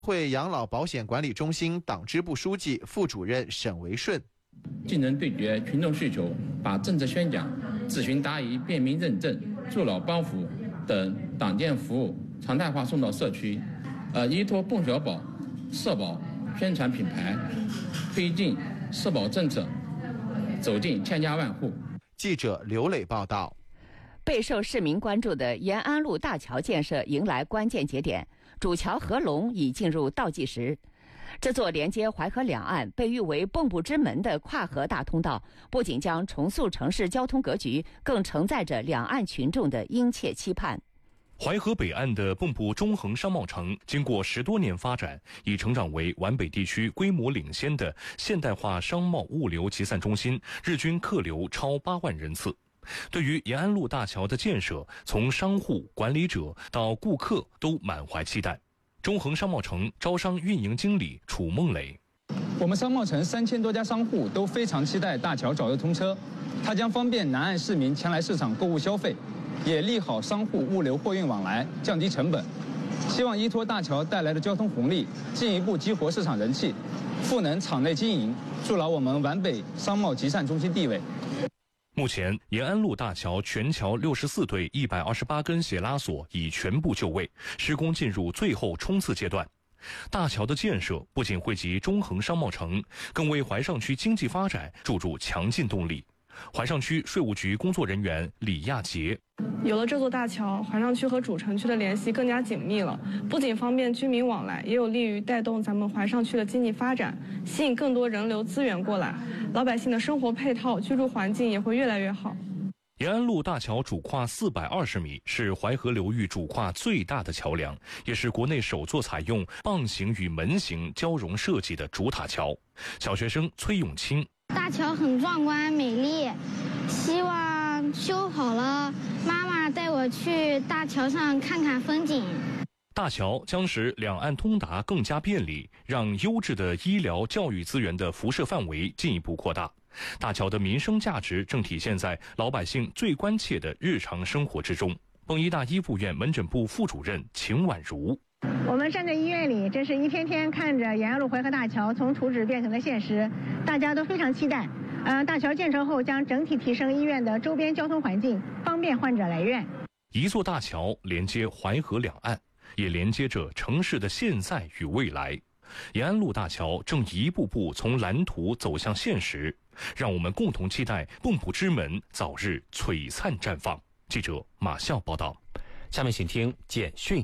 会养老保险管理中心党支部书记、副主任沈维顺。 既能对决群众需求，把政策宣讲、咨询答疑、便民认证、助老帮扶等党建服务常态化送到社区，依托共小保、社保宣传品牌，推进社保政策，走进千家万户。 记者刘磊报道。 备受市民关注的延安路大桥建设迎来关键节点，主桥合龙已进入倒计时。这座连接淮河两岸、被誉为蚌埠之门的跨河大通道，不仅将重塑城市交通格局，更承载着两岸群众的殷切期盼。 淮河北岸的蚌埠中恒商贸城，经过10多年发展，已成长为皖北地区规模领先的现代化商贸物流集散中心，日均客流超8万人次。对于延安路大桥的建设，从商户、管理者到顾客都满怀期待。中恒商贸城招商运营经理楚梦磊： 我们商贸城3000多家商户都非常期待大桥早日通车，它将方便南岸市民前来市场购物消费，也利好商户物流货运往来，降低成本。希望依托大桥带来的交通红利，进一步激活市场人气，赋能场内经营，筑牢我们皖北商贸集散中心地位。 目前，延安路大桥全桥64对128根斜拉索已全部就位，施工进入最后冲刺阶段。大桥的建设不仅惠及中恒商贸城，更为淮上区经济发展注入强劲动力。淮上区税务局工作人员李亚杰： 有了这座大桥，淮上区和主城区的联系更加紧密了，不仅方便居民往来，也有利于带动咱们淮上区的经济发展，吸引更多人流资源过来，老百姓的生活配套、居住环境也会越来越好。 延安路大桥主跨420米，是淮河流域主跨最大的桥梁，也是国内首座采用棒形与门形交融设计的主塔桥。小学生崔永清： 大桥很壮观美丽，希望修好了，妈妈带我去大桥上看看风景。 大桥将使两岸通达更加便利，让优质的医疗教育资源的辐射范围进一步扩大。大桥的民生价值正体现在老百姓最关切的日常生活之中。蚌医大医务院门诊部副主任秦婉如： 我们站在医院里，真是一天天看着延安路淮河大桥从图纸变成了现实，大家都非常期待。大桥建成后将整体提升医院的周边交通环境，方便患者来院。 一座大桥连接淮河两岸，也连接着城市的现在与未来。延安路大桥正一步步从蓝图走向现实，让我们共同期待蚌埠之门早日璀璨绽放。记者马笑报道。 下面请听简讯。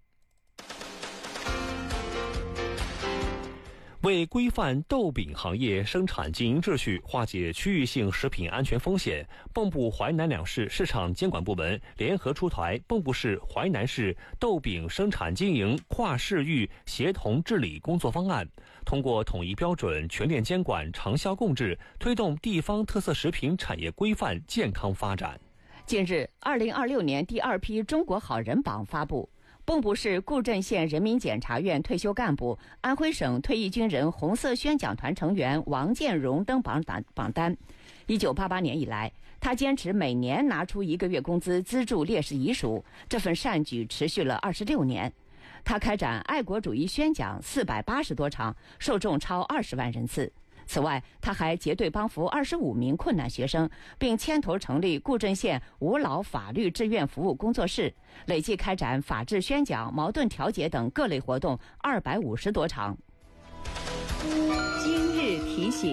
为规范豆饼行业生产经营秩序，化解区域性食品安全风险，蚌埠淮南两市市场监管部门联合出台蚌埠市、淮南市豆饼生产经营跨市域协同治理工作方案，通过统一标准、全链监管、长效共治，推动地方特色食品产业规范健康发展。 近日，2026年第2批中国好人榜发布。蚌埠市固镇县人民检察院退休干部、安徽省退役军人红色宣讲团成员王建荣登榜单。1988年以来，他坚持每年拿出1个月工资资助烈士遗属，这份善举持续了26年。他开展爱国主义宣讲480多场，受众超20万人次。此外，他还结对帮扶25名困难学生，并牵头成立固镇县无老法律志愿服务工作室，累计开展法治宣讲、矛盾调解等各类活动250多场。 今日提醒。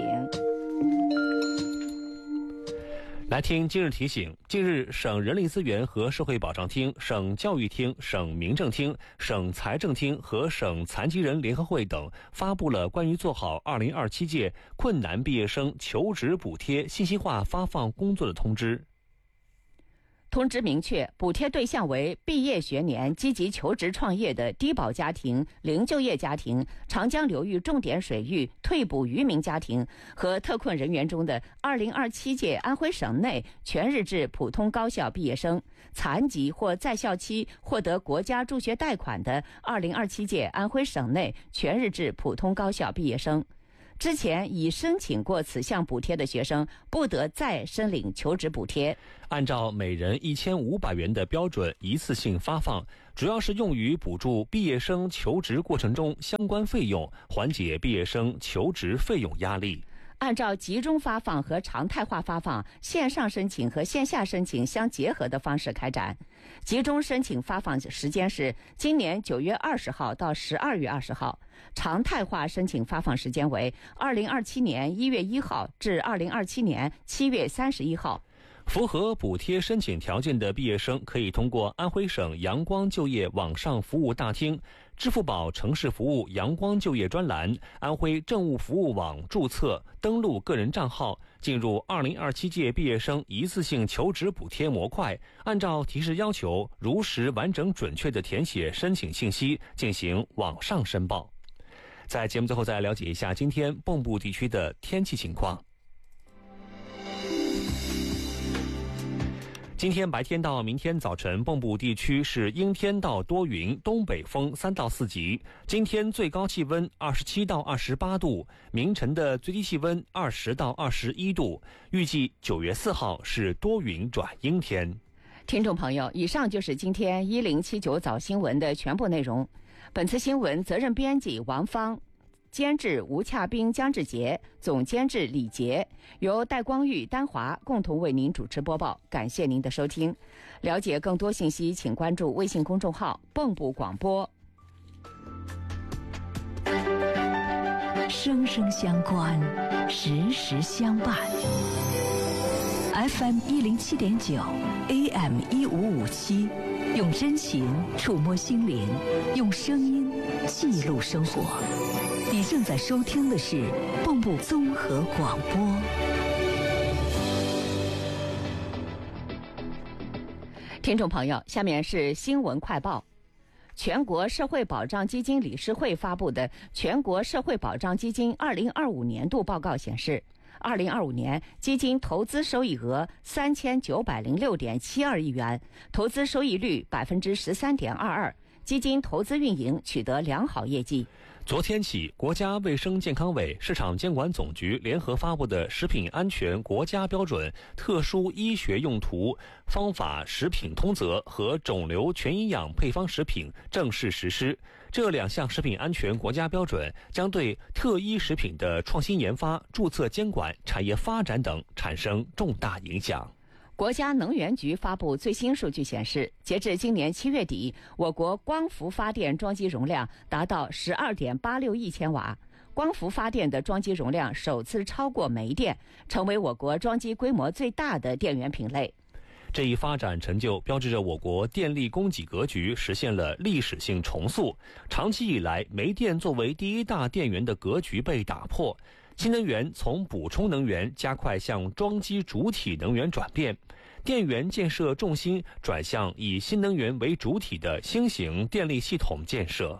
来听今日提醒。近日，省人力资源和社会保障厅、省教育厅、省民政厅、省财政厅和省残疾人联合会等发布了关于做好2027届困难毕业生求职补贴信息化发放工作的通知。 通知明确，补贴对象为毕业学年积极求职创业的低保家庭、零就业家庭、长江流域重点水域退捕渔民家庭和特困人员中的2027届安徽省内全日制普通高校毕业生，残疾或在校期获得国家助学贷款的2027届安徽省内全日制普通高校毕业生。 之前已申请过此项补贴的学生不得再申领求职补贴。 按照每人1500元的标准一次性发放，主要是用于补助毕业生求职过程中相关费用，缓解毕业生求职费用压力。 按照集中发放和常态化发放、线上申请和线下申请相结合的方式开展。集中申请发放时间是今年9月20号到12月20号，常态化申请发放时间为2027年1月1号至2027年7月31号。 符合补贴申请条件的毕业生可以通过安徽省阳光就业网上服务大厅、支付宝城市服务阳光就业专栏、安徽政务服务网注册登录个人账号，进入2027届毕业生一次性求职补贴模块，按照提示要求如实完整准确地填写申请信息，进行网上申报。在节目最后再了解一下今天蚌埠地区的天气情况。今天白天到明天早晨，蚌埠地区是阴天到多云，东北风3到4级。今天最高气温27到28度，明晨的最低气温20到21度。预计9月4号是多云转阴天。 听众朋友，以上就是今天1079早新闻的全部内容。本次新闻责任编辑王芳，监制吴洽斌、姜志杰，总监制李杰，由戴光玉、丹华共同为您主持播报。感谢您的收听。了解更多信息，请关注微信公众号“蚌埠广播”。 声声相关，时时相伴。FM 107.9 ，AM 1557，用真情触摸心灵，用声音记录生活。你正在收听的是蚌埠综合广播。 听众朋友，下面是新闻快报。全国社会保障基金理事会发布的全国社会保障基金2025年度报告显示，2025年基金投资收益额3906.72亿元，投资收益率13.22%，基金投资运营取得良好业绩。 昨天起，国家卫生健康委、市场监管总局联合发布的《食品安全国家标准》特殊医学用途方法食品通则和肿瘤全营养配方食品正式实施。这2项食品安全国家标准将对特医食品的创新研发、注册监管、产业发展等产生重大影响。 国家能源局发布最新数据显示，截至今年7月底，我国光伏发电装机容量达到12.86亿千瓦。光伏发电的装机容量首次超过煤电，成为我国装机规模最大的电源品类。 这一发展成就标志着我国电力供给格局实现了历史性重塑。长期以来，煤电作为第一大电源的格局被打破。新能源从补充能源加快向装机主体能源转变，电源建设重心转向以新能源为主体的新型电力系统建设。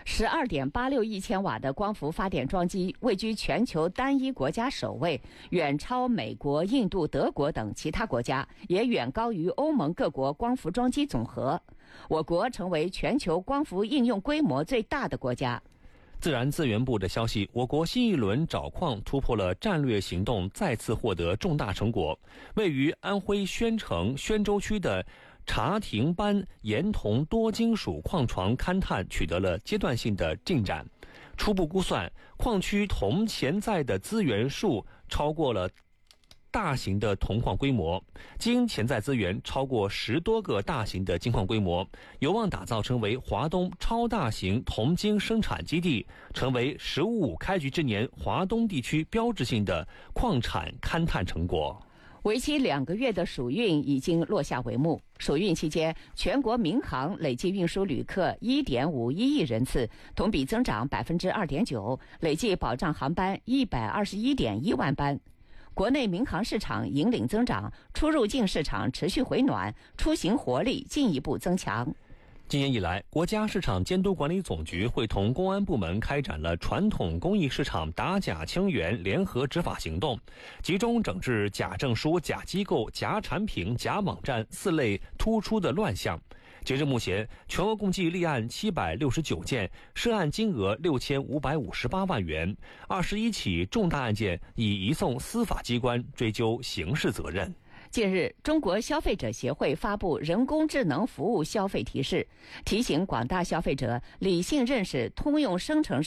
12.86亿千瓦的光伏发电装机位居全球单一国家首位，远超美国、印度、德国等其他国家，也远高于欧盟各国光伏装机总和。我国成为全球光伏应用规模最大的国家。 自然资源部的消息，我国新一轮找矿突破了战略行动，再次获得重大成果。位于安徽宣城宣州区的茶亭班盐铜多金属矿床勘探取得了阶段性的进展。初步估算，矿区铜潜在的资源数超过了大型的铜矿规模，金潜在资源超过10多个大型的金矿规模，有望打造成为华东超大型铜金生产基地，成为“十五五”开局之年华东地区标志性的矿产勘探成果。 为期2个月的暑运已经落下帷幕。暑运期间，全国民航累计运输旅客1.51亿人次，同比增长2.9%，累计保障航班121.1万班。国内民航市场引领增长，出入境市场持续回暖，出行活力进一步增强。 今年以来，国家市场监督管理总局会同公安部门开展了传统工艺市场打假清源联合执法行动，集中整治假证书、假机构、假产品、假网站4类突出的乱象。 截至目前，全国共计立案769件，涉案金额6558万元，21起重大案件已移送司法机关追究刑事责任。 近日，中国消费者协会发布人工智能服务消费提示，提醒广大消费者理性认识通用生成